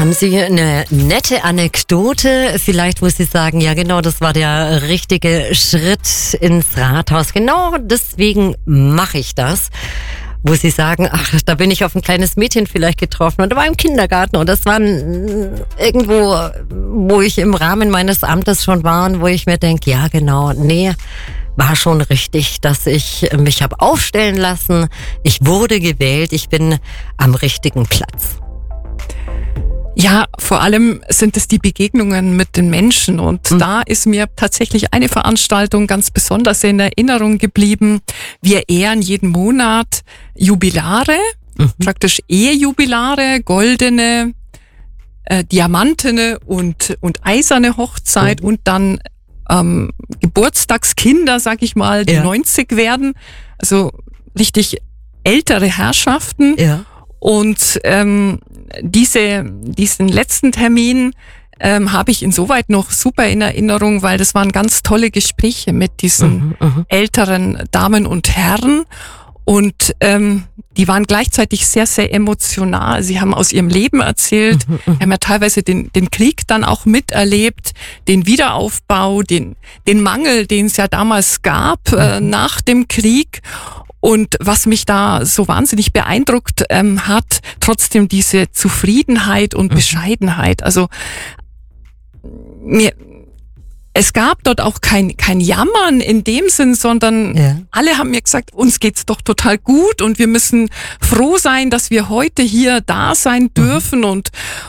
Haben Sie eine nette Anekdote, vielleicht, wo Sie sagen, ja genau, das war der richtige Schritt ins Rathaus. Genau deswegen mache ich das. Wo Sie sagen, ach, da bin ich auf ein kleines Mädchen vielleicht getroffen und war im Kindergarten und das war irgendwo, wo ich im Rahmen meines Amtes schon war und wo ich mir denke, ja genau, nee, war schon richtig, dass ich mich habe aufstellen lassen. Ich wurde gewählt, ich bin am richtigen Platz. Ja, vor allem sind es die Begegnungen mit den Menschen und da ist mir tatsächlich eine Veranstaltung ganz besonders in Erinnerung geblieben. Wir ehren jeden Monat Jubilare, praktisch Ehejubilare, goldene, diamantene und eiserne Hochzeit und dann Geburtstagskinder, sag ich mal, die 90 werden, also richtig ältere Herrschaften. Ja. Und diesen letzten Termin habe ich insoweit noch super in Erinnerung, weil das waren ganz tolle Gespräche mit diesen älteren Damen und Herren. Und die waren gleichzeitig sehr, sehr emotional. Sie haben aus ihrem Leben erzählt, haben ja teilweise den Krieg dann auch miterlebt, den Wiederaufbau, den Mangel, den es ja damals gab nach dem Krieg. Und was mich da so wahnsinnig beeindruckt hat, trotzdem diese Zufriedenheit und Bescheidenheit. Also es gab dort auch kein Jammern in dem Sinn, sondern alle haben mir gesagt, uns geht's doch total gut und wir müssen froh sein, dass wir heute hier da sein dürfen und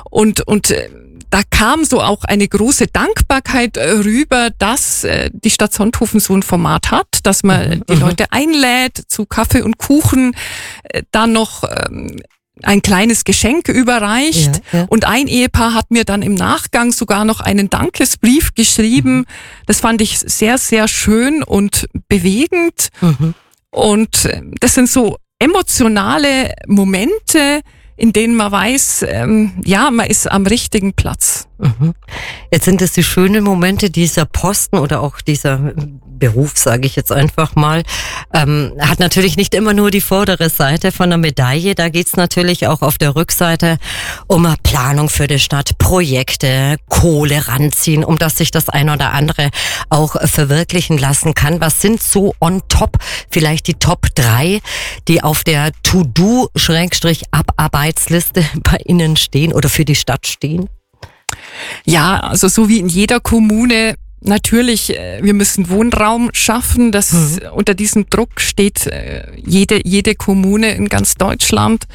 da kam so auch eine große Dankbarkeit rüber, dass die Stadt Sonthofen so ein Format hat, dass man die Leute einlädt zu Kaffee und Kuchen, dann noch ein kleines Geschenk überreicht und ein Ehepaar hat mir dann im Nachgang sogar noch einen Dankesbrief geschrieben. Das fand ich sehr, sehr schön und bewegend und das sind so emotionale Momente, in denen man weiß, man ist am richtigen Platz. Jetzt sind es die schönen Momente dieser Posten oder auch dieser Beruf, sage ich jetzt einfach mal, hat natürlich nicht immer nur die vordere Seite von der Medaille, da geht's natürlich auch auf der Rückseite um Planung für die Stadt, Projekte, Kohle ranziehen, um dass sich das ein oder andere auch verwirklichen lassen kann. Was sind so on top, vielleicht die Top 3, die auf der To-Do-Abarbeitsliste bei Ihnen stehen oder für die Stadt stehen? Ja, also so wie in jeder Kommune natürlich, wir müssen Wohnraum schaffen. Das unter diesem Druck steht jede Kommune in ganz Deutschland.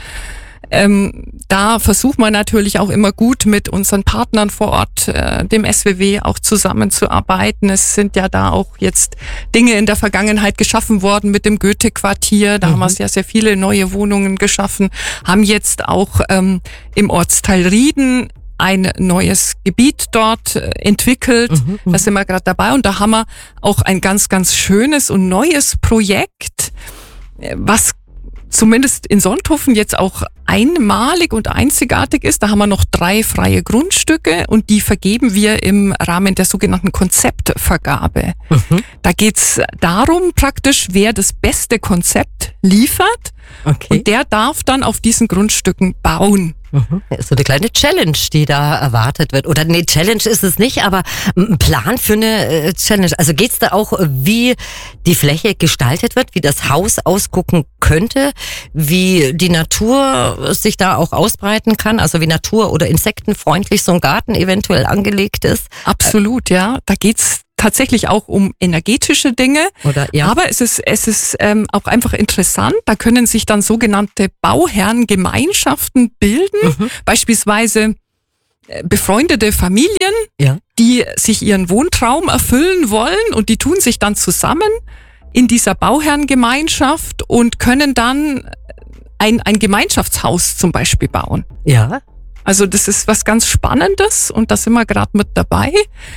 Da versuchen wir natürlich auch immer gut mit unseren Partnern vor Ort, dem SWW auch zusammenzuarbeiten. Es sind ja da auch jetzt Dinge in der Vergangenheit geschaffen worden mit dem Goethe-Quartier. Da haben wir sehr, sehr viele neue Wohnungen geschaffen, haben jetzt auch im Ortsteil Rieden ein neues Gebiet dort entwickelt. Da sind wir gerade dabei und da haben wir auch ein ganz, ganz schönes und neues Projekt, was zumindest in Sonthofen jetzt auch einmalig und einzigartig ist. Da haben wir noch 3 freie Grundstücke und die vergeben wir im Rahmen der sogenannten Konzeptvergabe. Da geht's darum praktisch, wer das beste Konzept liefert und der darf dann auf diesen Grundstücken bauen. So eine kleine Challenge, die da erwartet wird. Oder nee, Challenge ist es nicht, aber ein Plan für eine Challenge. Also geht's da auch, wie die Fläche gestaltet wird, wie das Haus ausgucken könnte, wie die Natur sich da auch ausbreiten kann, also wie natur- oder insektenfreundlich so ein Garten eventuell angelegt ist? Absolut, ja. Da geht's tatsächlich auch um energetische Dinge, aber es ist auch einfach interessant, da können sich dann sogenannte Bauherrengemeinschaften bilden, beispielsweise befreundete Familien, die sich ihren Wohntraum erfüllen wollen und die tun sich dann zusammen in dieser Bauherrengemeinschaft und können dann ein Gemeinschaftshaus zum Beispiel bauen. Ja. Also das ist was ganz Spannendes und da sind wir gerade mit dabei,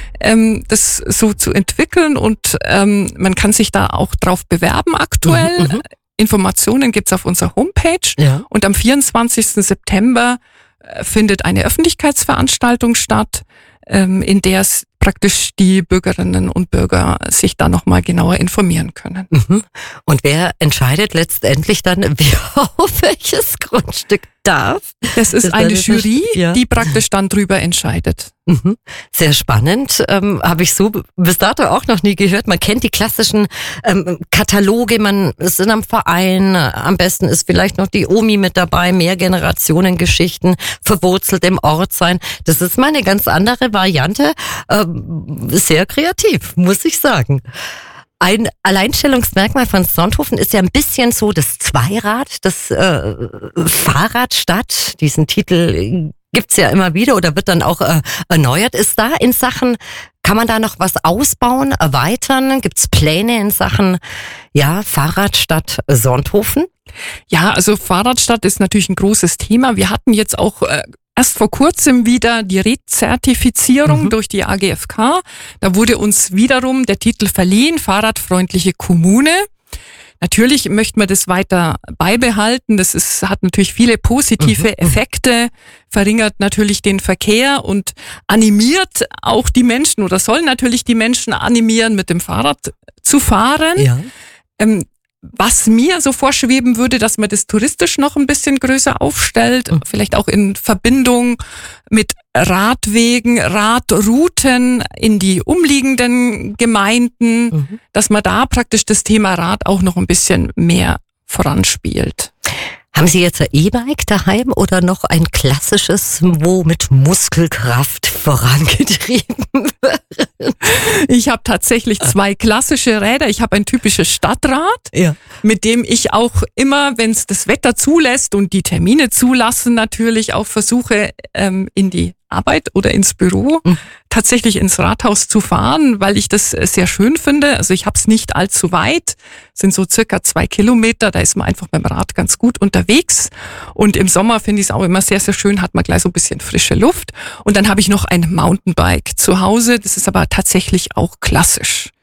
das so zu entwickeln und man kann sich da auch drauf bewerben aktuell. Informationen gibt's auf unserer Homepage und am 24. September findet eine Öffentlichkeitsveranstaltung statt, in der es praktisch die Bürgerinnen und Bürger sich da nochmal genauer informieren können. Und wer entscheidet letztendlich dann, wer auf welches Grundstück darf. Das ist eine Jury, ja, die praktisch dann drüber entscheidet. Sehr spannend. Habe ich so bis dato auch noch nie gehört. Man kennt die klassischen Kataloge, man ist in einem Verein, am besten ist vielleicht noch die Omi mit dabei, Mehrgenerationengeschichten, verwurzelt im Ort sein. Das ist mal eine ganz andere Variante. Sehr kreativ, muss ich sagen. Ein Alleinstellungsmerkmal von Sonthofen ist ja ein bisschen so das Zweirad, das Fahrradstadt. Diesen Titel gibt's ja immer wieder oder wird dann auch erneuert. Ist da in Sachen, kann man da noch was ausbauen, erweitern? Gibt's Pläne in Sachen, ja, Fahrradstadt Sonthofen? Ja, also Fahrradstadt ist natürlich ein großes Thema. Wir hatten jetzt auch erst vor kurzem wieder die Rezertifizierung durch die AGFK. Da wurde uns wiederum der Titel verliehen, Fahrradfreundliche Kommune. Natürlich möchte man das weiter beibehalten. Hat natürlich viele positive Effekte, verringert natürlich den Verkehr und animiert auch die Menschen oder soll natürlich die Menschen animieren, mit dem Fahrrad zu fahren. Ja. Was mir so vorschweben würde, dass man das touristisch noch ein bisschen größer aufstellt, vielleicht auch in Verbindung mit Radwegen, Radrouten in die umliegenden Gemeinden, dass man da praktisch das Thema Rad auch noch ein bisschen mehr voranspielt. Haben Sie jetzt ein E-Bike daheim oder noch ein klassisches, wo mit Muskelkraft vorangetrieben wird? Ich habe tatsächlich 2 klassische Räder. Ich habe ein typisches Stadtrad, mit dem ich auch immer, wenn es das Wetter zulässt und die Termine zulassen, natürlich auch versuche, in die Arbeit oder ins Büro tatsächlich ins Rathaus zu fahren, weil ich das sehr schön finde. Also ich habe es nicht allzu weit, sind so circa 2 Kilometer, da ist man einfach mit dem Rad ganz gut unterwegs. Und im Sommer finde ich es auch immer sehr, sehr schön, hat man gleich so ein bisschen frische Luft. Und dann habe ich noch ein Mountainbike zu Hause, das ist aber tatsächlich auch klassisch.